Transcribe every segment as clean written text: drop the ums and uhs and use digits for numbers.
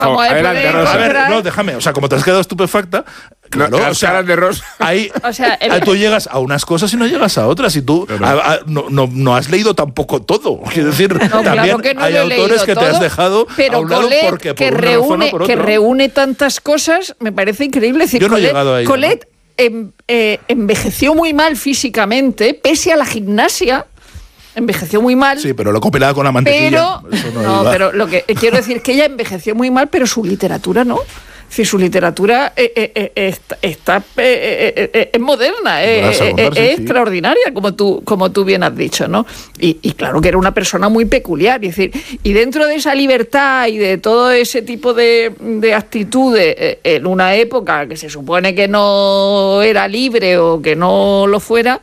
Vamos a ver, no, déjame. O sea, como te has quedado estupefacta, claro, las caras de Rosa. Ahí, tú llegas a unas cosas y no llegas a otras. Y tú no has leído tampoco todo. Quiero decir, también claro que no hay autores que te has dejado pero a un lado Colette, porque por una razón o por otra. Que reúne tantas cosas, me parece increíble. Es decir, yo no he llegado a ello. Colette envejeció muy mal físicamente, pese a la gimnasia. Envejeció muy mal. Sí, pero lo copilaba con la mantequilla. Pero lo que quiero decir es que ella envejeció muy mal, pero su literatura no. Es decir, su literatura es moderna, es extraordinaria, como tú bien has dicho, ¿no? Y claro que era una persona muy peculiar. Es decir, y dentro de esa libertad y de todo ese tipo de actitudes en una época que se supone que no era libre o que no lo fuera,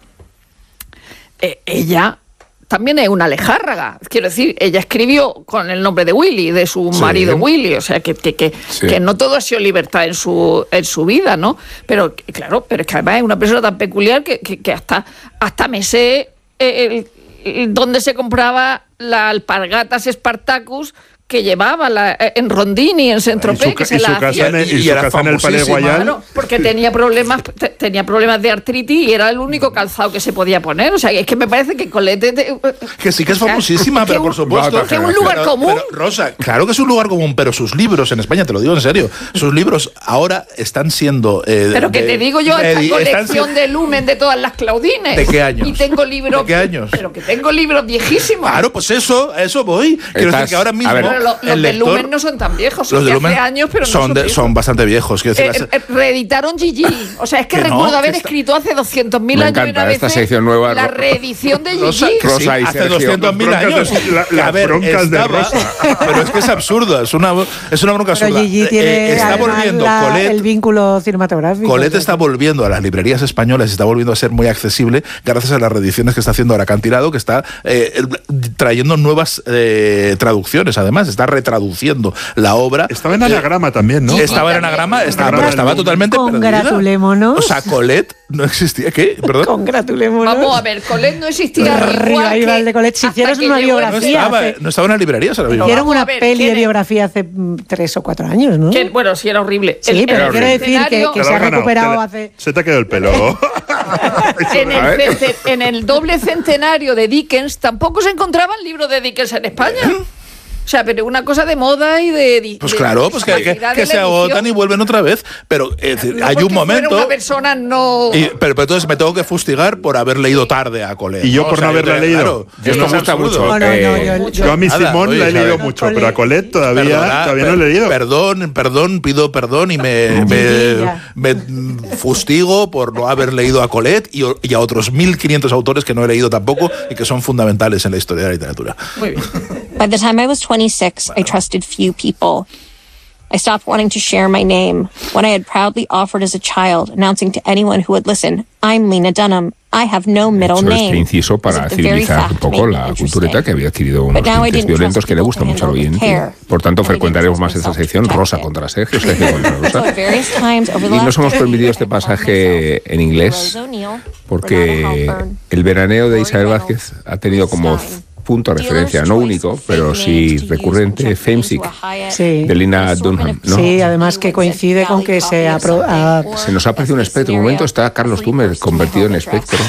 ella también es una alejárraga. Quiero decir, ella escribió con el nombre de Willy, de su marido Willy, o sea, que no todo ha sido libertad en su vida, ¿no? Pero, claro, pero es que además es una persona tan peculiar que hasta me sé dónde se compraba la alpargatas Spartacus que llevaba en Rondini, en Saint-Tropez, que se la hacía. Y su casa en el Palais Royal. Claro, porque tenía problemas de artritis y era el único calzado que se podía poner. O sea, es que me parece que Colette... que sí que es famosísima, pero por supuesto... Que es un lugar común. Pero, Rosa, claro que es un lugar común, pero sus libros, en España, te lo digo en serio, sus libros ahora están siendo... pero que te digo yo, esta colección de Lumen de todas las Claudines. ¿De qué años? Y tengo libros... ¿De qué años? Pero que tengo libros viejísimos. Claro, pues a eso voy. Quiero decir que ahora mismo... Los de Lumen no son tan viejos, son de hace años, pero son bastante viejos. Reeditaron Gigi. O sea, es que recuerdo haber escrito hace 200.000 años una vez esta sección nueva, la reedición de Gigi. Rosa y hace Sergio. 200.000 años. Las broncas de Rosa. Pero es que es absurdo, es una bronca absurda. Pero Gigi tiene está volviendo el vínculo cinematográfico. Colette está volviendo a las librerías españolas, está volviendo a ser muy accesible gracias a las reediciones que está haciendo ahora Acantilado, que está trayendo nuevas traducciones, además, está retraduciendo la obra. Estaba en anagrama también, ¿no? Estaba en anagrama, estaba totalmente perdida. Congratulémonos. O sea, Colette no existía. ¿Qué? ¿Perdón? Congratulémonos. Vamos a ver, Colette no existía. Revival de Colette. Si hicieron una biografía. No estaba en las librerías ahora mismo. Hicieron una peli de biografía hace 3 o 4 años, ¿no? Bueno, sí, era horrible. Sí, pero quiero decir que se ha recuperado hace... Se te ha quedado el pelo. En el doble centenario de Dickens tampoco se encontraban libros de Dickens en España. O sea, pero una cosa de moda y de... Pues claro, pues que se agotan y vuelven otra vez. Pero hay un momento... Una persona no... Pero entonces me tengo que fustigar por haber leído tarde a Colette. Y yo por no haberla leído. Claro, esto me gusta mucho. Yo a mi Simón la he leído mucho, pero a Colette todavía no he leído. Perdón, pido perdón y me fustigo por no haber leído a Colette y a otros 1.500 autores que no he leído tampoco y que son fundamentales en la historia de la literatura. Muy bien. By the time I was 26, I trusted few people. I stopped wanting to share my name when I had proudly offered as a child, announcing to anyone who would listen, I'm Lena Dunham. I have no middle name. Este inciso para civilizar un poco la cultureta que había adquirido unos tintes violentos que le gusta mucho al oyente. Por tanto, frecuentaremos más esta sección Rosa contra Sergio, Sergio contra Rosa. Y nos hemos permitido este pasaje en inglés porque el veraneo de Isabel Vázquez ha tenido como punto de referencia, no único, pero sí recurrente, Famesick, de Lena Dunham, ¿no? Sí, además que coincide con que se nos ha aparecido un espectro. En un momento está Carlos Túmer convertido en espectro.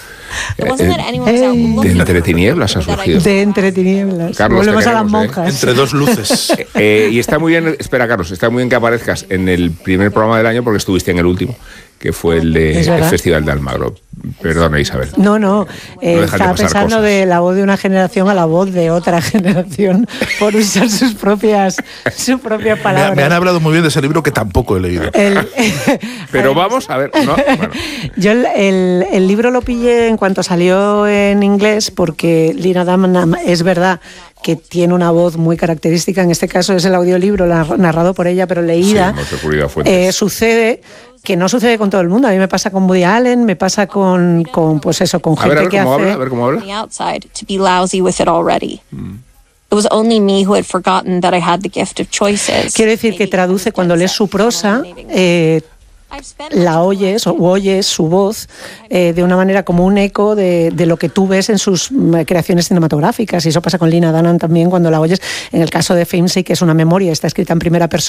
De entre tinieblas ha surgido. De entre tinieblas. Carlos, volvemos a las monjas. Entre dos luces. Y está muy bien, espera Carlos, está muy bien que aparezcas en el primer programa del año porque estuviste en el último, que fue el de el Festival de Almagro. Perdona, Isabel. No. Estaba pensando cosas. De la voz de una generación a la voz de otra generación por usar sus propias palabras. Me han hablado muy bien de ese libro que tampoco he leído. Pero vamos a ver. ¿No? Bueno. Yo el libro lo pillé en cuanto salió en inglés porque Lena Dunham es verdad que tiene una voz muy característica. En este caso es el audiolibro narrado por ella, pero leída. Sí, sucede que no sucede con todo el mundo. A mí me pasa con Woody Allen, me pasa con pues eso, con gente que hace... A ver cómo habla. It was only me who had forgotten that I had the gift of choices. Quiero decir que traduce, cuando lees su prosa, la oyes o oyes su voz de una manera como un eco de lo que tú ves en sus creaciones cinematográficas, y eso pasa con Lena Dunham también cuando la oyes. En el caso de Fame sí que es una memoria, está escrita en primera persona